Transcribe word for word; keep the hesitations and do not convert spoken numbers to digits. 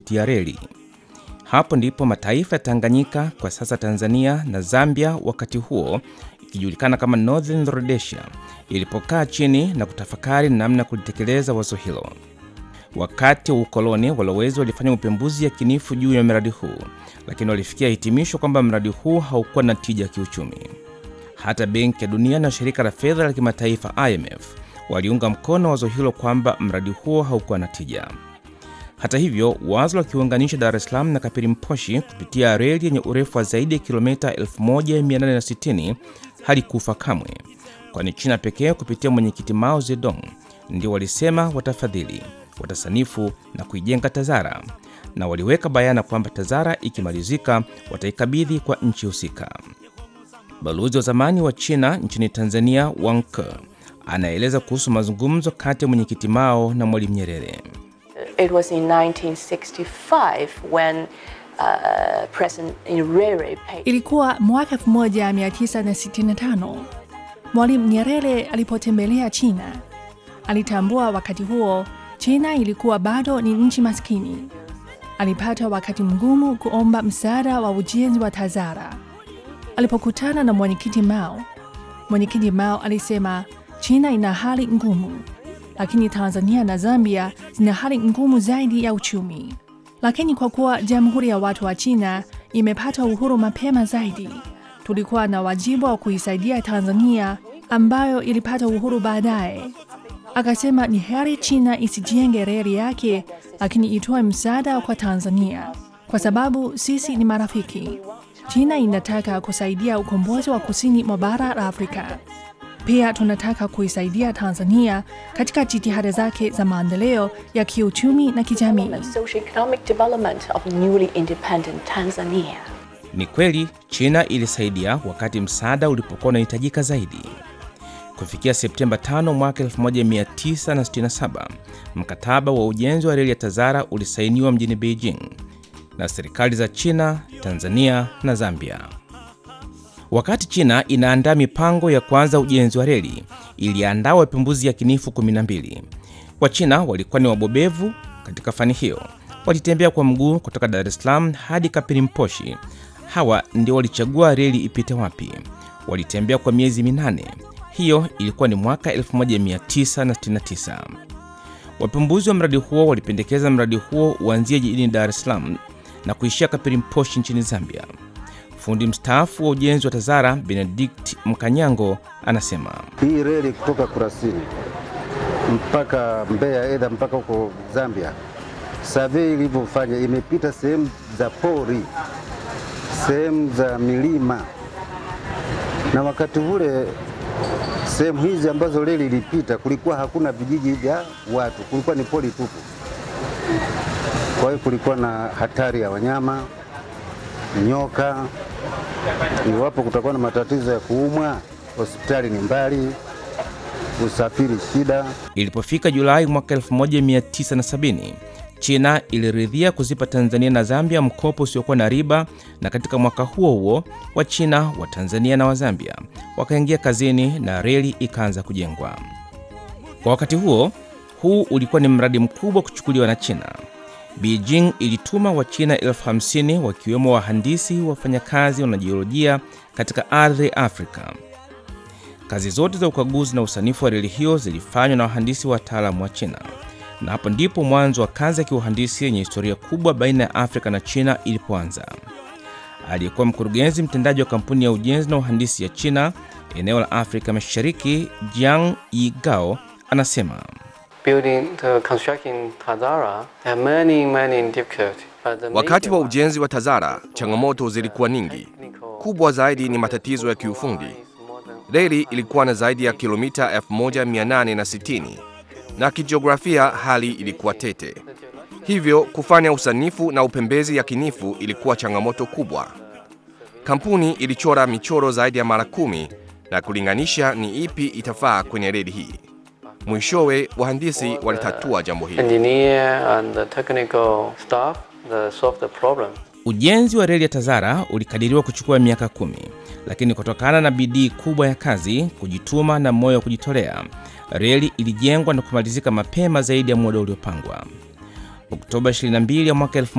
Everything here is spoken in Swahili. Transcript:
ya reli. Hapo ndipo mataifa ya Tanganyika, kwa sasa Tanzania, na Zambia, wakati huo ikijulikana kama Northern Rhodesia, ilipokaa chini na kutafakari namna kulitekeleza wazo hilo. Wakati wa ukoloni, walowezi walifanya upembuzi yakinifu juu ya mradi huu, lakini walifikia hitimisho kwamba mradi huu haukuwa na tija kiuchumi. Hata Benki ya Dunia na Shirika la Fedha la Kimataifa I M F waliunga mkono wazo hilo kwamba mradi huo haukuwa na tija. Hata hivyo, wazo la kuunganisha Dar es Salaam na Kapirimposhi kupitia reli yenye urefu wa zaidi ya kilomita elfu moja mia nane sitini halikufa kamwe, kwani China pekee kupitia mwenyekiti Mao Zedong ndio walisema watafadhili, watasanifu na kuijenga TAZARA, na waliweka bayana kwamba TAZARA ikimalizika wataikabidhi kwa nchi husika. Balozi wa zamani wa China nchini Tanzania, Wang Ke, anaeleza kuhusu mazungumzo kati ya mwenyekiti Mao na Mwalimu Nyerere. It was in nineteen sixty-five when uh, President Nyerere paid... Ilikuwa mwaka elfu moja mia tisa sitini na tano. Mwalimu Nyerere alipotembelea China. Alitambua wakati huo China ilikuwa bado ni nchi maskini. Alipata wakati mgumu kuomba msaada wa ujenzi wa TAZARA. Alipokutana na mwenyekiti Mao, mwenyekiti Mao alisema China ina hali ngumu, lakini Tanzania na Zambia zina hali ngumu zaidi ya uchumi. Lakini kwa kuwa Jamhuri ya Watu wa China imepata uhuru mapema zaidi, tulikuwa na wajibu wa kuisaidia Tanzania ambayo ilipata uhuru baadaye. Akasema ni heri China isijenge reli yake, lakini itoe msaada kwa Tanzania, kwa sababu sisi ni marafiki. China inataka kusaidia ukombozi wa kusini mwa bara la Afrika. Pia tunataka kuisaidia Tanzania katika jitihada zake za maendeleo ya kiuchumi na kijamii. Ni kweli China ilisaidia wakati msaada ulipokuwa unahitajika zaidi. Kufikia Septemba tano mwaka elfu moja mia tisa sitini na saba, mkataba wa ujenzi wa reli ya TAZARA ulisainiwa mjini Beijing na serikali za China, Tanzania na Zambia. Wakati China inaandaa mipango ya kuanza ujenzi wa reli, iliandaa wapembuzi yakinifu kumi na mbili. Wa China walikuwa ni wabobevu katika fani hiyo. Walitembea kwa mguu kutoka Dar es Salaam hadi Kapirimposhi. Hawa ndio walichagua reli ipite wapi. Walitembea kwa miezi minane. Hiyo ilikuwa ni mwaka elfu moja mia tisa sitini na tisa. Wapembuzi wa mradi huo walipendekeza mradi huo uanzie jijini Dar es Salaam na kuishia Kapirimposhi nchini Zambia. Fundi mstaafu wa ujenzi wa TAZARA Benedict Mkanyango anasema, hii reli kutoka Kurasini mpaka Mbeya, edha mpaka huko Zambia, survey ilivyofanya imepita sehemu za pori, sehemu za milima, na wakati ule sehemu hizi ambazo reli ilipita kulikuwa hakuna vijiji vya watu, kulikuwa ni pori tupu. Kwa hiyo kulikuwa na hatari ya wanyama, nyoka. Iwapo kutakuwa na matatizo ya kuumwa, hospitali ni mbali, usafiri shida. Ilipofika Julai mwaka elfu moja mia tisa sabini, China iliridhia kuzipa Tanzania na Zambia mkopo usiokuwa na riba, na katika mwaka huo huo wa China, wa Tanzania na wa Zambia wakaingia kazini na reli ikaanza kujengwa. Kwa wakati huo, huu ulikuwa ni mradi mkubwa kuchukuliwa na China. Beijing ilituma wa China elfu hamsini wakiwemo wahandisi, wafanyakazi na jiolojia katika ardhi ya Afrika. Kazi zote za ukaguzi na usanifu wa reli hiyo zilifanywa na wahandisi wataalamu wa China. Na hapo ndipo mwanzo wa kazi ya kiuhandisi yenye historia kubwa baina ya Afrika na China ilipoanza. Aliyekuwa mkurugenzi mtendaji wa kampuni ya ujenzi na uhandisi ya China eneo la Afrika Mashariki, Jiang Yigao, anasema, wakati wa ujenzi wa TAZARA changamoto zilikuwa nyingi. Kubwa zaidi ni matatizo ya kiufundi. Reli ilikuwa na zaidi ya kilomita elfu moja mia nane sitini na kijiografia hali ilikuwa tete. Hivyo kufanya usanifu na upembezi yakinifu ilikuwa changamoto kubwa. Kampuni ilichora michoro zaidi ya mara kumi na kulinganisha ni ipi itafaa kwenye reli hii. Mwishowe wahandisi walitatua jambo hili. Engineer and the technical staff the solve the problem. Ujenzi wa reli ya TAZARA ulikadiriwa kuchukua miaka kumi, lakini kutokana na bidii kubwa ya kazi, kujituma na moyo wa kujitolea, reli ilijengwa na kumalizika mapema zaidi ya muda uliopangwa. Oktoba ishirini na mbili ya mwaka